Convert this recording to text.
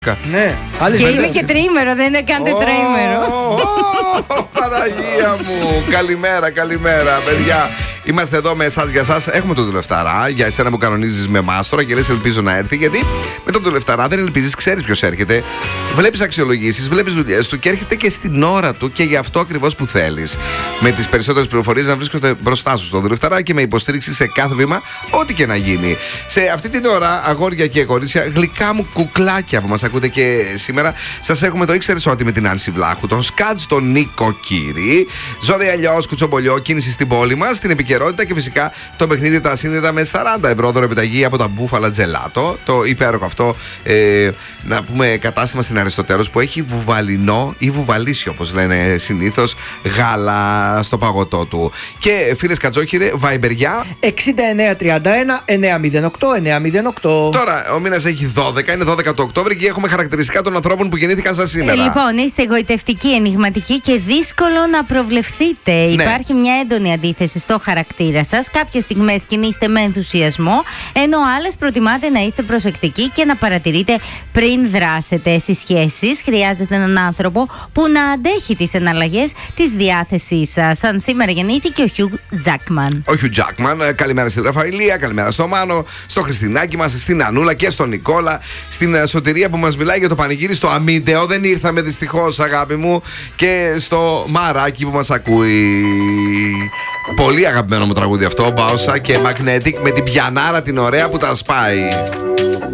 Ναι. Και είναι και τριήμερο, δεν είναι καν τετραήμερο. Παναγία μου. Καλημέρα, παιδιά. Είμαστε εδώ με εσάς για εσάς. Έχουμε τον δουλευταρά. Για εσένα που κανονίζεις με μάστορα και λες ελπίζω να έρθει. Γιατί με τον δουλευταρά δεν ελπίζεις, ξέρεις ποιος έρχεται. Βλέπεις αξιολογήσεις, βλέπεις δουλειές του και έρχεται και στην ώρα του και για αυτό ακριβώς που θέλεις. Με τις περισσότερες πληροφορίες να βρίσκονται μπροστά σου στον δουλευταρά και με υποστήριξη σε κάθε βήμα, ό,τι και να γίνει. Σε αυτή την ώρα, αγόρια και κορίτσια, γλυκά μου κουκλάκια που μας ακούτε και σήμερα, σας έχουμε το ήξερες ότι με την Άνση Βλάχου, τον Σκάτς, τον Νίκο Κύρι, ζώδια αλλιώς, κουτσομπολιό, κίνηση στην πόλη μας, την επικαιρότητα και φυσικά το παιχνίδι τα σύνδετα με 40 ευρώ δωρεπιταγή από τα Μπούφαλα Τζελάτο. Το υπέροχο αυτό, να πούμε, κατάστημα στην Αριστοτέλους που έχει βουβαλινό ή βουβαλίσιο, όπως λένε συνήθως, γάλα στο παγωτό του. Και φίλες Κατζόχυρε, βαϊμπεριά 6931-908-908. Τώρα ο μήνας έχει 12, είναι 12 το Οκτώβρη και έχουμε χαρακτηριστικά των ανθρώπων που γεννήθηκαν σαν σήμερα. Λοιπόν, είστε εγωιτευτικοί, ενιγματικοί και δύσκολο να προβλεφθείτε. Ναι. Υπάρχει μια έντονη αντίθεση στο χαρακτήρα σας. Κάποιες στιγμές κινείστε με ενθουσιασμό, ενώ άλλες προτιμάτε να είστε προσεκτικοί και να παρατηρείτε πριν δράσετε. Στις σχέσεις χρειάζεται έναν άνθρωπο που να αντέχει τις εναλλαγές της διάθεσής σας. Σαν σήμερα γεννήθηκε ο Χιου Τζάκμαν. Ο Χιου Τζάκμαν, καλημέρα στη Ραφαηλία, καλημέρα στο Μάνο, στο Χριστινάκι μας, στην Ανούλα και στον Νικόλα, στην Σωτηρία που μας μιλάει για το πανηγύρι στο Αμίντεο. Δεν ήρθαμε δυστυχώς, αγάπη μου. Και στο Μαράκι που μας ακούει. Πολύ αγαπημένο μου τραγούδι αυτό, Μπάουσα και Magnetic, με την πιανάρα την ωραία που τα σπάει.